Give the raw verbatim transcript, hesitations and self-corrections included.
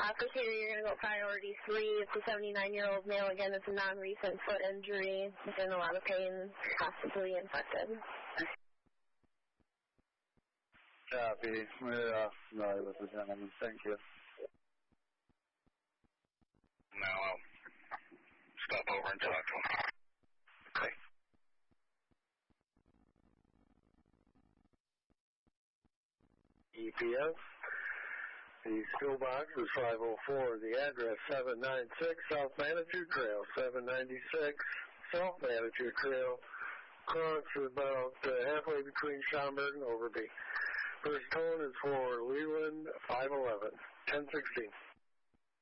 Uh, for Tater, you're going to go priority three. It's a seventy-nine-year-old male. Again, it's a non-recent foot injury. He's in a lot of pain, possibly infected. Copy. We're uh, familiar with the gentleman. Thank you. Now I'll stop over and talk to him. Okay. E P S. The skill box is five oh four. The address seven ninety-six South Manitou Trail. seven ninety-six South Manitou Trail. Cross is about uh, halfway between Schaumburg and Overby. First tone is for Leland five eleven. ten sixteen.